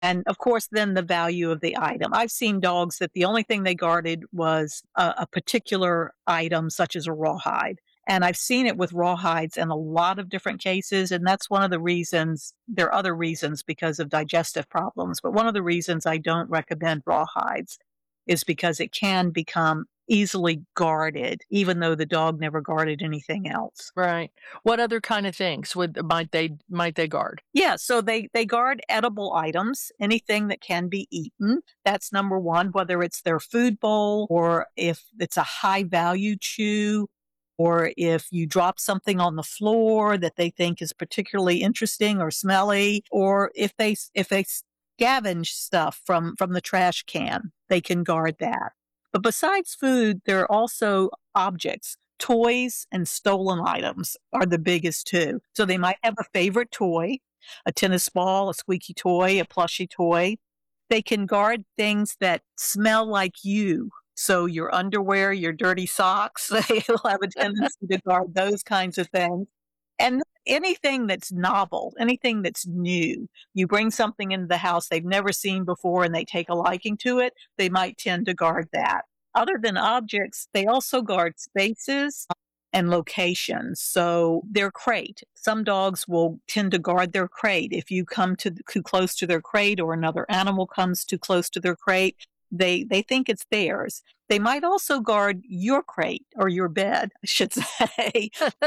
And of course, then the value of the item. I've seen dogs that the only thing they guarded was a particular item, such as a rawhide. And I've seen it with rawhides in a lot of different cases. And that's one of the reasons. There are other reasons because of digestive problems. But one of the reasons I don't recommend rawhides is because it can become easily guarded, even though the dog never guarded anything else. Right. What other kind of things might they guard? Yeah, so they guard edible items, anything that can be eaten. That's number one, whether it's their food bowl or if it's a high value chew or if you drop something on the floor that they think is particularly interesting or smelly, or if they scavenge stuff from the trash can, they can guard that. But besides food, there are also objects. Toys and stolen items are the biggest two. So they might have a favorite toy, a tennis ball, a squeaky toy, a plushy toy. They can guard things that smell like you. So your underwear, your dirty socks, they'll have a tendency to guard those kinds of things. And anything that's novel, anything that's new. You bring something into the house they've never seen before and they take a liking to it, they might tend to guard that. Other than objects, they also guard spaces and locations. So their crate. Some dogs will tend to guard their crate. If you come too close to their crate or another animal comes too close to their crate, they think it's theirs. They might also guard your crate or your bed, I should say,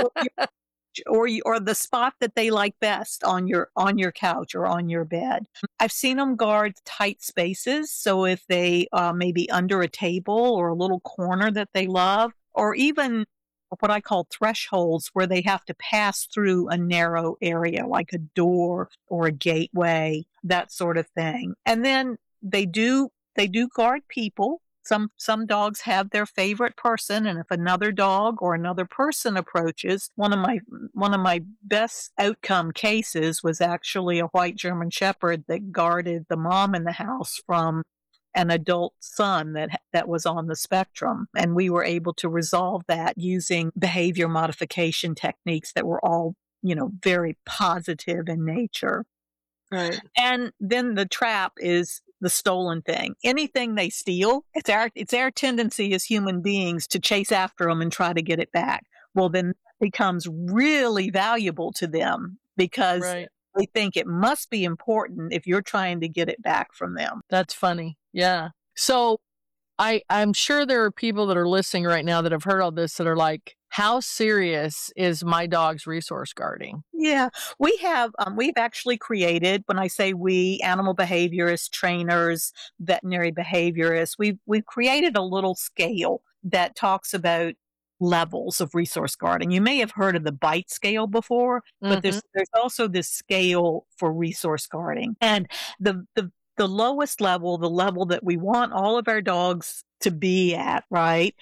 or the spot that they like best on your couch or on your bed. I've seen them guard tight spaces. So if they may be under a table or a little corner that they love, or even what I call thresholds where they have to pass through a narrow area like a door or a gateway, that sort of thing. And then they do guard people. Some dogs have their favorite person, and if another dog or another person approaches, one of my best outcome cases was actually a white German Shepherd that guarded the mom in the house from an adult son that was on the spectrum, and we were able to resolve that using behavior modification techniques that were all very positive in nature. Right. And then the trap is the stolen thing. Anything they steal, it's our tendency as human beings to chase after them and try to get it back. Well, then it becomes really valuable to them because Right. they think it must be important if you're trying to get it back from them. That's funny. Yeah. So I'm sure there are people that are listening right now that have heard all this that are like, how serious is my dog's resource guarding? Yeah, we've actually created, when I say we, animal behaviorists, trainers, veterinary behaviorists, we've created a little scale that talks about levels of resource guarding. You may have heard of the bite scale before, but there's also this scale for resource guarding. And the lowest level, the level that we want all of our dogs to be at, right,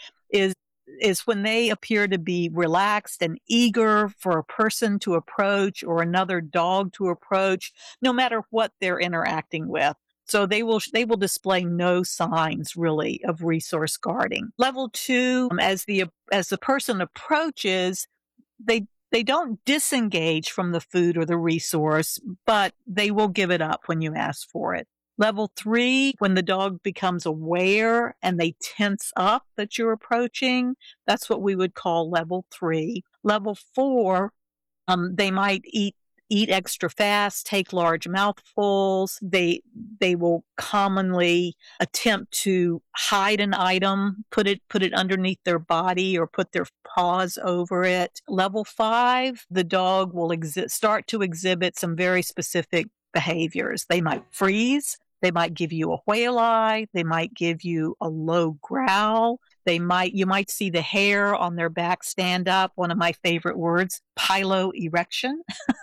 is when they appear to be relaxed and eager for a person to approach or another dog to approach, no matter what they're interacting with. So they will display no signs really of resource guarding. Level 2, as the person approaches, they don't disengage from the food or the resource, but they will give it up when you ask for it. Level 3, when the dog becomes aware and they tense up that you're approaching, that's what we would call level 3. Level 4, they might eat extra fast, take large mouthfuls. They will commonly attempt to hide an item, put it underneath their body or put their paws over it. Level 5, the dog will start to exhibit some very specific behaviors. They might freeze. They might give you a whale eye. They might give you a low growl. You might see the hair on their back stand up. One of my favorite words, piloerection.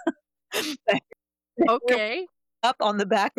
Okay. Up on their back.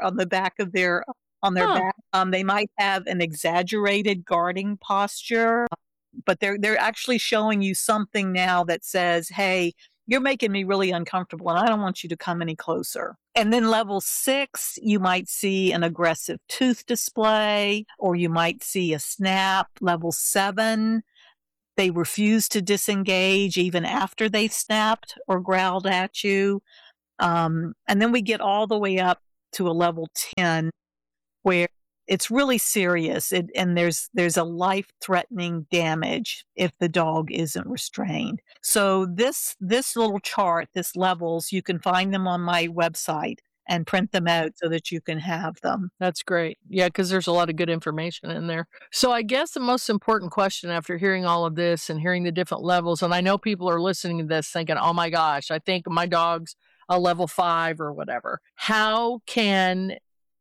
They might have an exaggerated guarding posture, but they're actually showing you something now that says, hey, you're making me really uncomfortable and I don't want you to come any closer. And then level 6, you might see an aggressive tooth display, or you might see a snap. Level 7, they refuse to disengage even after they've snapped or growled at you. And then we get all the way up to a level 10 where it's really serious and there's a life-threatening damage if the dog isn't restrained. So this little chart, this levels, you can find them on my website and print them out so that you can have them. That's great. Yeah, because there's a lot of good information in there. So I guess the most important question after hearing all of this and hearing the different levels, and I know people are listening to this thinking, oh my gosh, I think my dog's a level 5 or whatever. How can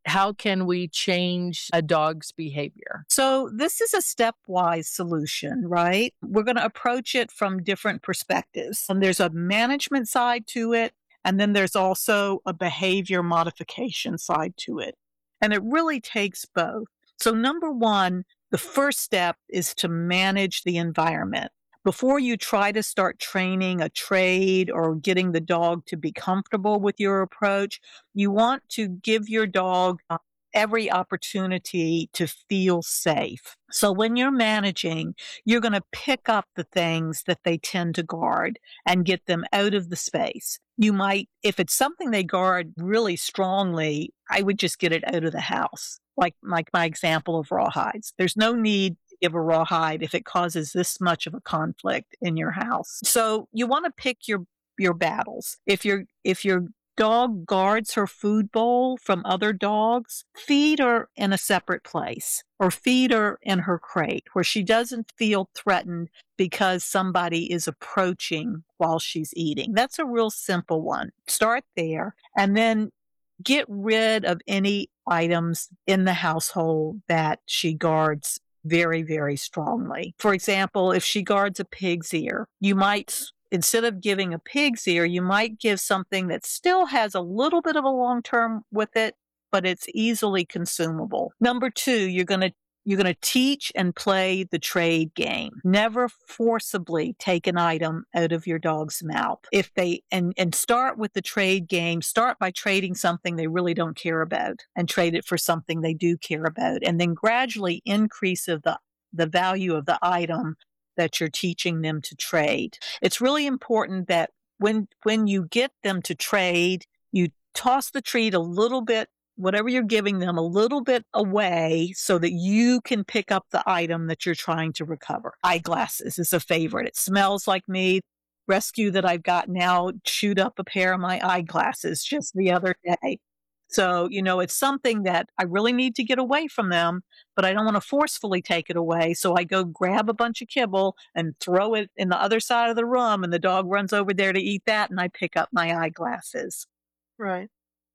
we change a dog's behavior? So this is a stepwise solution, right? We're going to approach it from different perspectives. And there's a management side to it, and then there's also a behavior modification side to it. And it really takes both. So number one, the first step is to manage the environment. Before you try to start training a trade or getting the dog to be comfortable with your approach, you want to give your dog every opportunity to feel safe. So when you're managing, you're going to pick up the things that they tend to guard and get them out of the space. You might, if it's something they guard really strongly, I would just get it out of the house. Like my example of rawhides. There's no need to give a rawhide if it causes this much of a conflict in your house. So you want to pick your battles. If your dog guards her food bowl from other dogs, feed her in a separate place or feed her in her crate where she doesn't feel threatened because somebody is approaching while she's eating. That's a real simple one. Start there and then get rid of any items in the household that she guards very, very strongly. For example, if she guards a pig's ear, you might, instead of giving a pig's ear, you might give something that still has a little bit of a long term with it, but it's easily consumable. Number two, you're going to teach and play the trade game. Never forcibly take an item out of your dog's mouth. If they, and start with the trade game, start by trading something they really don't care about and trade it for something they do care about. And then gradually increase of the value of the item that you're teaching them to trade. It's really important that when you get them to trade, you toss the treat a little bit, whatever you're giving them, a little bit away so that you can pick up the item that you're trying to recover. Eyeglasses is a favorite. It smells like me. Rescue that I've got now chewed up a pair of my eyeglasses just the other day. So, it's something that I really need to get away from them, but I don't want to forcefully take it away. So I go grab a bunch of kibble and throw it in the other side of the room, and the dog runs over there to eat that, and I pick up my eyeglasses. Right.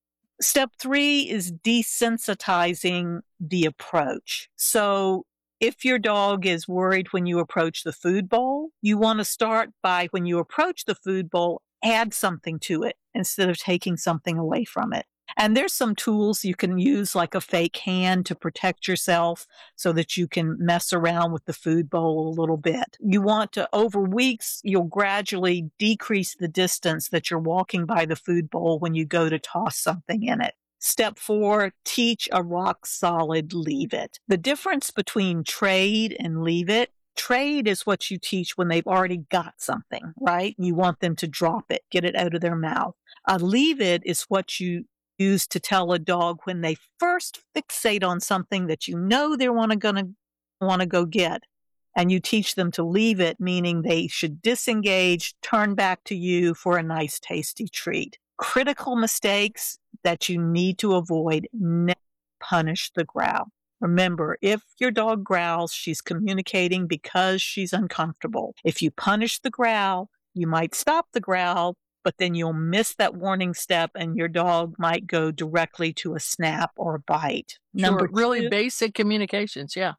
Step 3 is desensitizing the approach. So if your dog is worried when you approach the food bowl, you want to start by, when you approach the food bowl, add something to it instead of taking something away from it. And there's some tools you can use, like a fake hand, to protect yourself so that you can mess around with the food bowl a little bit. You want to, over weeks, you'll gradually decrease the distance that you're walking by the food bowl when you go to toss something in it. Step 4, teach a rock solid leave it. The difference between trade and leave it, trade is what you teach when they've already got something, right? You want them to drop it, get it out of their mouth. Leave it is what you use to tell a dog when they first fixate on something that they're gonna want to go get, and you teach them to leave it, meaning they should disengage, turn back to you for a nice tasty treat. Critical mistakes that you need to avoid: never punish the growl. Remember, if your dog growls, she's communicating because she's uncomfortable. If you punish the growl, you might stop the growl, but then you'll miss that warning step and your dog might go directly to a snap or a bite. Sure, really basic communications. Yeah.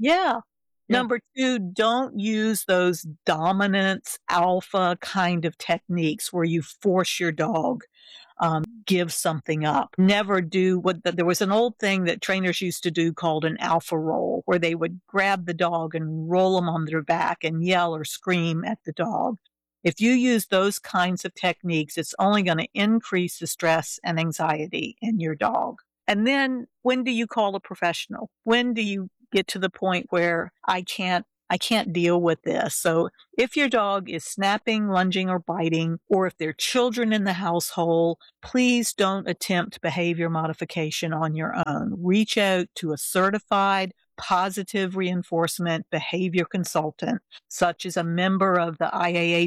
Number 2, don't use those dominance alpha kind of techniques where you force your dog give something up. Never do there was an old thing that trainers used to do called an alpha roll, where they would grab the dog and roll them on their back and yell or scream at the dog. If you use those kinds of techniques, it's only going to increase the stress and anxiety in your dog. And then, when do you call a professional? When do you get to the point where I can't I can't deal with this. So if your dog is snapping, lunging, or biting, or if there are children in the household, please don't attempt behavior modification on your own. Reach out to a certified positive reinforcement behavior consultant, such as a member of the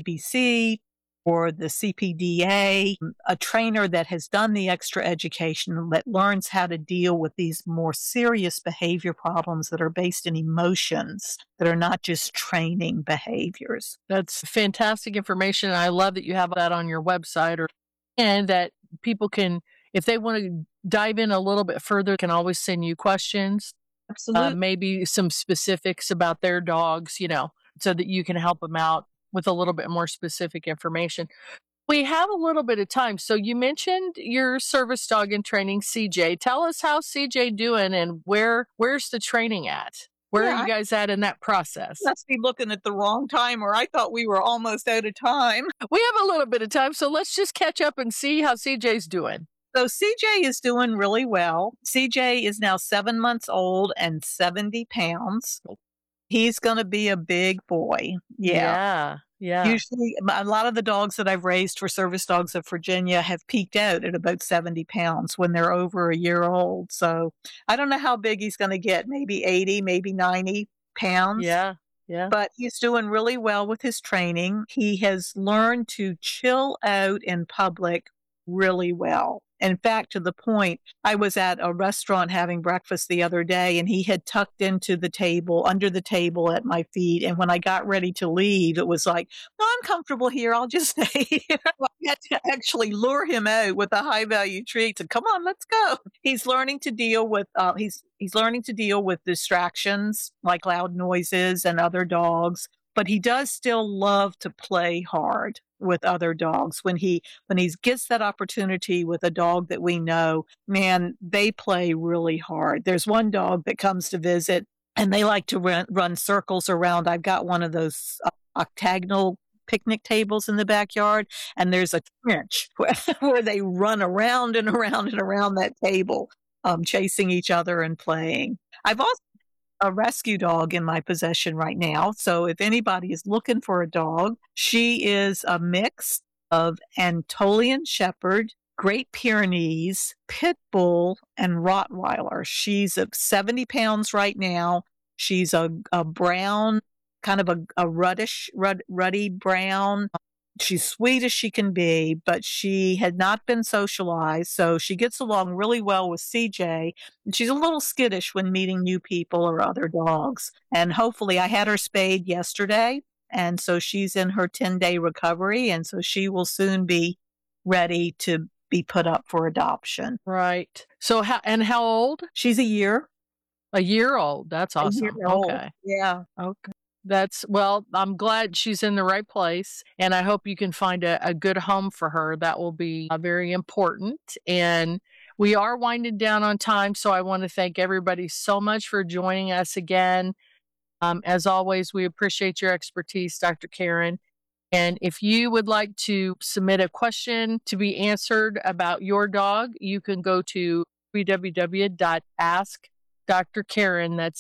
IAABC or the CPDA, a trainer that has done the extra education that learns how to deal with these more serious behavior problems that are based in emotions, that are not just training behaviors. That's fantastic information. I love that you have that on your website, and that people can, if they want to dive in a little bit further, can always send you questions. Absolutely. Maybe some specifics about their dogs, so that you can help them out with a little bit more specific information. We have a little bit of time. So you mentioned your service dog in training, CJ. Tell us how CJ doing, and where's the training at? Where are you guys at in that process? Must be looking at the wrong time, or I thought we were almost out of time. We have a little bit of time, so let's just catch up and see how CJ's doing. So CJ is doing really well. CJ is now 7 months old and 70 pounds. He's going to be a big boy. Yeah. Usually, a lot of the dogs that I've raised for Service Dogs of Virginia have peaked out at about 70 pounds when they're over a year old. So I don't know how big he's going to get, maybe 80, maybe 90 pounds. Yeah. But he's doing really well with his training. He has learned to chill out in public really well. In fact, to the point, I was at a restaurant having breakfast the other day, and he had tucked into the table, under the table at my feet. And when I got ready to leave, it was like, no, I'm comfortable here. I'll just stay here. I had to actually lure him out with a high value treat and come on, let's go. He's learning to deal with, he's learning to deal with distractions like loud noises and other dogs. But he does still love to play hard with other dogs. When he gets that opportunity with a dog that we know, man, they play really hard. There's one dog that comes to visit, and they like to run circles around. I've got one of those octagonal picnic tables in the backyard, and there's a trench where they run around and around and around that table, chasing each other and playing. I've also a rescue dog in my possession right now. So if anybody is looking for a dog, she is a mix of Anatolian Shepherd, Great Pyrenees, Pit Bull, and Rottweiler. She's 70 pounds right now. She's a brown, kind of a ruddy brown. She's sweet as she can be, but she had not been socialized, so she gets along really well with CJ. And she's a little skittish when meeting new people or other dogs. And hopefully, I had her spayed yesterday, and so she's in her 10-day recovery, and so she will soon be ready to be put up for adoption. Right. So how old? She's a year. A year old. That's awesome. A year old. Okay. Yeah. Okay. I'm glad she's in the right place, and I hope you can find a good home for her. That will be very important. And we are winding down on time, so I want to thank everybody so much for joining us again. As always, we appreciate your expertise, Dr. Karen. And if you would like to submit a question to be answered about your dog, you can go to www.askdrkaren, that's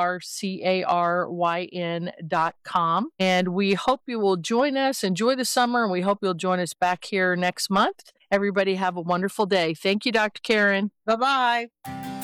DRCARYN.com. And we hope you will join us. Enjoy the summer, and we hope you'll join us back here next month. Everybody have a wonderful day. Thank you, Dr. Karen. Bye-bye.